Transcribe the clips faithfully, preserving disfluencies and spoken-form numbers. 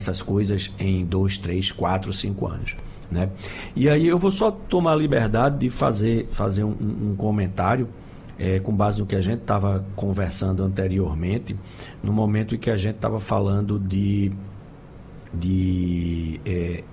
essas coisas em dois, três, quatro, cinco anos, né? E aí eu vou só tomar a liberdade de fazer, fazer um, um comentário é, com base no que a gente estava conversando anteriormente, no momento em que a gente estava falando de, de é,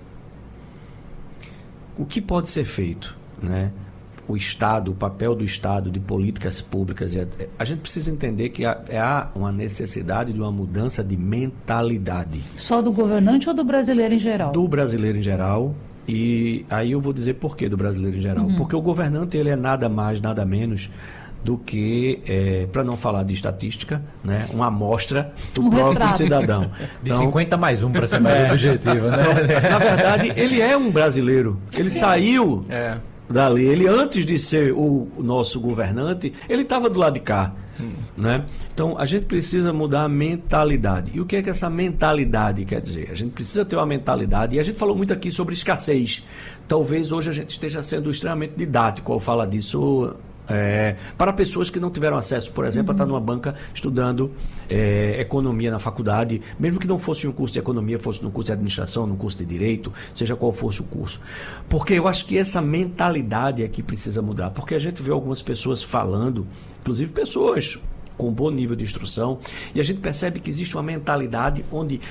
o que pode ser feito, né? O Estado, o papel do Estado, de políticas públicas. A gente precisa entender que há uma necessidade de uma mudança de mentalidade. Só do governante ou do brasileiro em geral? Do brasileiro em geral. E aí eu vou dizer por que do brasileiro em geral. Uhum. Porque o governante, ele é nada mais, nada menos do que, é, para não falar de estatística, né, uma amostra do um próprio retrato. Cidadão. De então, cinquenta mais um para ser mais é, objetivo, né? Na verdade, ele é um brasileiro. Ele saiu... É. Dali, ele antes de ser o nosso governante, ele estava do lado de cá, hum. né? Então a gente precisa mudar a mentalidade. E o que é que essa mentalidade quer dizer? A gente precisa ter uma mentalidade, e a gente falou muito aqui sobre escassez. Talvez hoje a gente esteja sendo extremamente didático ao falar disso. É, para pessoas que não tiveram acesso, por exemplo, uhum. a estar numa banca estudando é, economia na faculdade, mesmo que não fosse um curso de economia, fosse num curso de administração, num curso de direito, seja qual fosse o curso. Porque eu acho que essa mentalidade é que precisa mudar, porque a gente vê algumas pessoas falando, inclusive pessoas com bom nível de instrução, e a gente percebe que existe uma mentalidade onde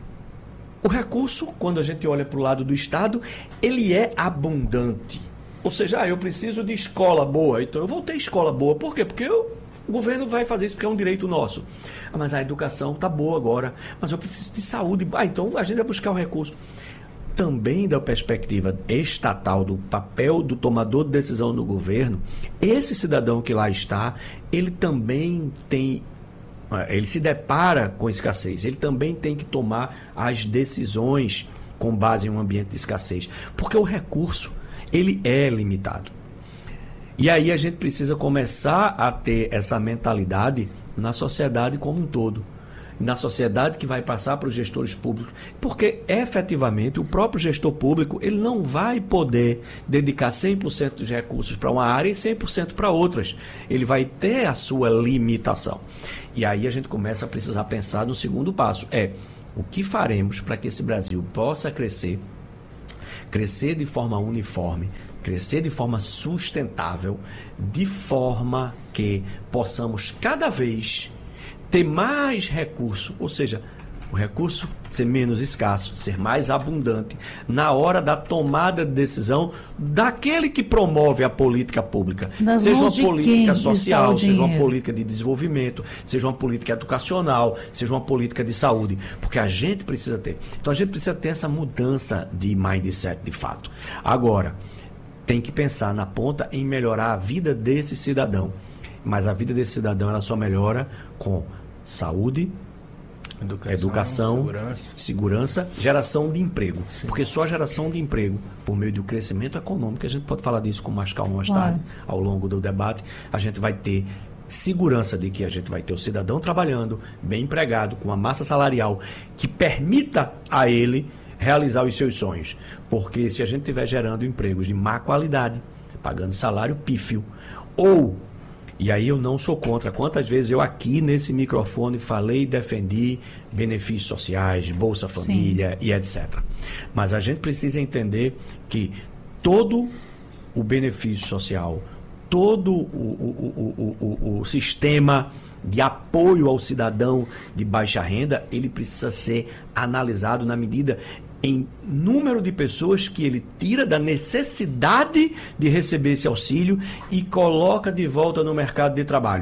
o recurso, quando a gente olha para o lado do Estado, ele é abundante. Ou seja, ah, eu preciso de escola boa, então eu vou ter escola boa. Por quê? Porque eu, o governo vai fazer isso porque é um direito nosso. Ah, mas a educação está boa agora, mas eu preciso de saúde. Ah, então a gente vai buscar o recurso. Também da perspectiva estatal, do papel do tomador de decisão no governo, esse cidadão que lá está, ele também tem... Ele se depara com escassez, ele também tem que tomar as decisões com base em um ambiente de escassez. Porque o recurso... ele é limitado. E aí a gente precisa começar a ter essa mentalidade na sociedade como um todo. Na sociedade que vai passar para os gestores públicos. Porque, efetivamente, o próprio gestor público ele não vai poder dedicar cem por cento dos recursos para uma área e cem por cento para outras. Ele vai ter a sua limitação. E aí a gente começa a precisar pensar no segundo passo. É, o que faremos para que esse Brasil possa crescer crescer de forma uniforme, crescer de forma sustentável, de forma que possamos cada vez ter mais recurso, ou seja, o recurso ser menos escasso, ser mais abundante na hora da tomada de decisão daquele que promove a política pública. Nas seja uma de política social, seja uma dinheiro. política de desenvolvimento, seja uma política educacional, seja uma política de saúde. Porque a gente precisa ter. Então a gente precisa ter essa mudança de mindset de fato. Agora, tem que pensar na ponta em melhorar a vida desse cidadão. Mas a vida desse cidadão ela só melhora com saúde, Educação, Educação segurança. segurança, geração de emprego. Sim. Porque só a geração de emprego, por meio do crescimento econômico, a gente pode falar disso com mais calma mais claro. tarde, ao longo do debate, a gente vai ter segurança de que a gente vai ter o cidadão trabalhando, bem empregado, com uma massa salarial que permita a ele realizar os seus sonhos. Porque se a gente estiver gerando empregos de má qualidade, pagando salário pífio, ou... E aí eu não sou contra. Quantas vezes eu aqui nesse microfone falei e defendi benefícios sociais, Bolsa Família Sim. e etcétera. Mas a gente precisa entender que todo o benefício social, todo o, o, o, o, o sistema de apoio ao cidadão de baixa renda, ele precisa ser analisado na medida em número de pessoas que ele tira da necessidade de receber esse auxílio e coloca de volta no mercado de trabalho.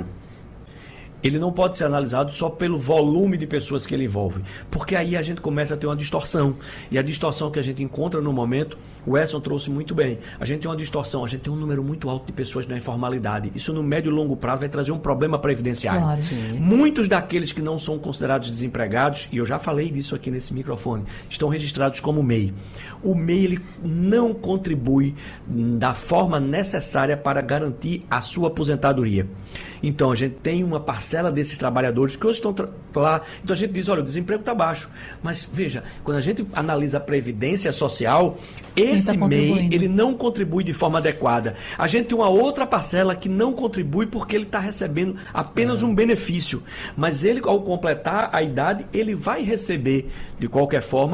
Ele não pode ser analisado só pelo volume de pessoas que ele envolve, porque aí a gente começa a ter uma distorção. E a distorção que a gente encontra no momento, o Edson trouxe muito bem. A gente tem uma distorção, a gente tem um número muito alto de pessoas na informalidade. Isso no médio e longo prazo vai trazer um problema previdenciário. Claro. Muitos daqueles que não são considerados desempregados, e eu já falei disso aqui nesse microfone, estão registrados como M E I. O M E I ele não contribui da forma necessária para garantir a sua aposentadoria. Então, a gente tem uma parcela desses trabalhadores que hoje estão lá. Então, a gente diz, olha, o desemprego está baixo. Mas, veja, quando a gente analisa a previdência social, esse tá M E I, ele não contribui de forma adequada. A gente tem uma outra parcela que não contribui porque ele está recebendo apenas é. um benefício. Mas ele, ao completar a idade, ele vai receber, de qualquer forma,